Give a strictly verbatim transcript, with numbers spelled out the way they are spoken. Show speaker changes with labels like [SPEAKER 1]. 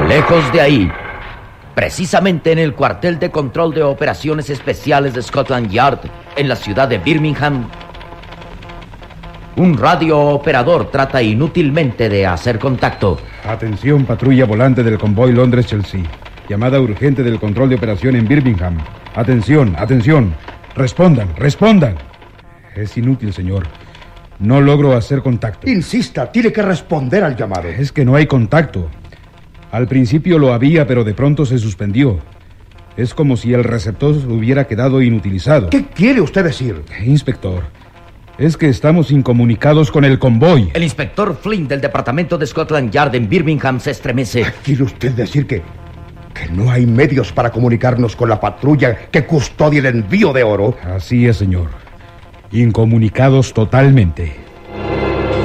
[SPEAKER 1] Lejos de ahí, precisamente en el cuartel de control de operaciones especiales de Scotland Yard, en la ciudad de Birmingham, un radiooperador trata inútilmente de hacer contacto.
[SPEAKER 2] Atención, patrulla volante del convoy Londres-Chelsea. Llamada urgente del control de operación en Birmingham. Atención, atención. Respondan, respondan. Es inútil, señor. No logro hacer contacto.
[SPEAKER 3] Insista, tiene que responder al llamado.
[SPEAKER 2] Es que no hay contacto. Al principio lo había, pero de pronto se suspendió. Es como si el receptor hubiera quedado inutilizado.
[SPEAKER 3] ¿Qué quiere usted decir?
[SPEAKER 2] Inspector, es que estamos incomunicados con el convoy.
[SPEAKER 1] El inspector Flynn del departamento de Scotland Yard en Birmingham se estremece.
[SPEAKER 3] ¿Quiere usted decir que, que no hay medios para comunicarnos con la patrulla que custodia el envío de oro?
[SPEAKER 2] Así es, señor. Incomunicados totalmente.